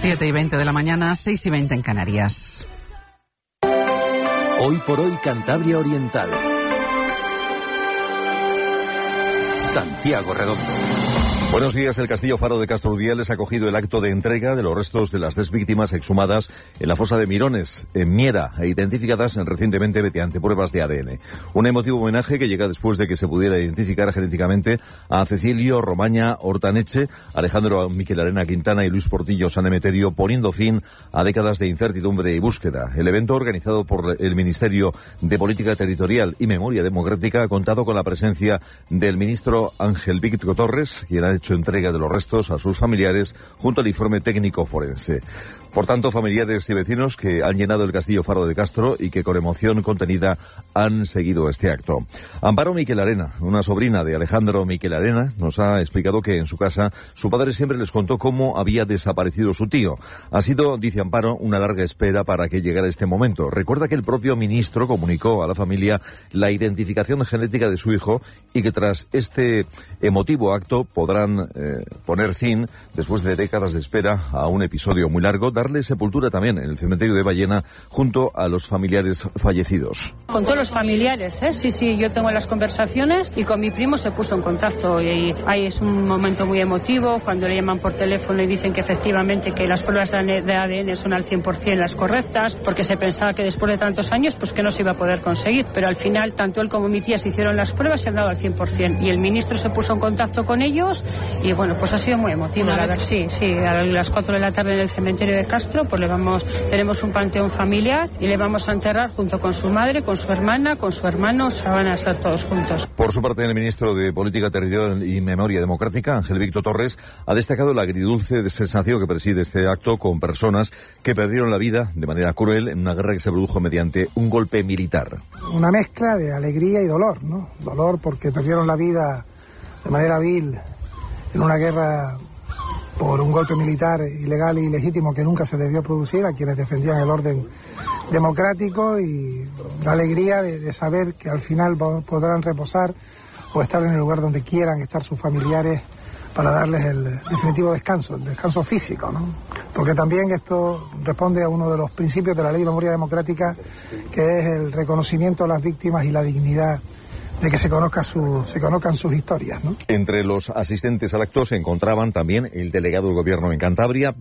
7:20 de la mañana, 6:20 en Canarias. Hoy por hoy, Cantabria Oriental. Santiago Redondo. Buenos días. El Castillo Faro de Castro Urdiales ha acogido el acto de entrega de los restos de las 3 víctimas exhumadas en la fosa de Mirones, en Miera, e identificadas recientemente mediante pruebas de ADN. Un emotivo homenaje que llega después de que se pudiera identificar genéticamente a Cecilio Romaña Hortaneche, Alejandro Miquel Arena Quintana y Luis Portillo San Emeterio, poniendo fin a décadas de incertidumbre y búsqueda. El evento, organizado por el Ministerio de Política Territorial y Memoria Democrática, ha contado con la presencia del ministro Ángel Víctor Torres, quien ha hecho entrega de los restos a sus familiares junto al informe técnico forense. Por tanto, familiares y vecinos que han llenado el Castillo Faro de Castro y que con emoción contenida han seguido este acto. Amparo Miquel Arena, una sobrina de Alejandro Miquel Arena, nos ha explicado que en su casa su padre siempre les contó cómo había desaparecido su tío. Ha sido, dice Amparo, una larga espera para que llegara este momento. Recuerda que el propio ministro comunicó a la familia la identificación genética de su hijo y que tras este emotivo acto podrán poner fin, después de décadas de espera, a un episodio muy largo, darle sepultura también en el cementerio de Ballena junto a los familiares fallecidos. Con todos los familiares, sí, yo tengo las conversaciones y con mi primo se puso en contacto y ahí es un momento muy emotivo cuando le llaman por teléfono y dicen que efectivamente que las pruebas de ADN son al 100% las correctas, porque se pensaba que después de tantos años pues que no se iba a poder conseguir, pero al final tanto él como mi tía se hicieron las pruebas y han dado al 100% y el ministro se puso en contacto con ellos y bueno, pues ha sido muy emotivo, la verdad. Sí, a las 4 de la tarde en el cementerio de Castro, pues tenemos un panteón familiar y le vamos a enterrar junto con su madre, con su hermana, con su hermano, van a estar todos juntos. Por su parte, el ministro de Política Territorial y Memoria Democrática, Ángel Víctor Torres, ha destacado la agridulce sensación que preside este acto con personas que perdieron la vida de manera cruel en una guerra que se produjo mediante un golpe militar. Una mezcla de alegría y dolor, ¿no? Dolor porque perdieron la vida de manera vil en una guerra por un golpe militar ilegal e ilegítimo que nunca se debió producir a quienes defendían el orden democrático, y la alegría de saber que al final podrán reposar o estar en el lugar donde quieran estar sus familiares para darles el definitivo descanso, el descanso físico, ¿no? Porque también esto responde a uno de los principios de la Ley de Memoria Democrática, que es el reconocimiento a las víctimas y la dignidad de que se conozcan sus historias, ¿no? Entre los asistentes al acto se encontraban también el delegado del Gobierno en Cantabria,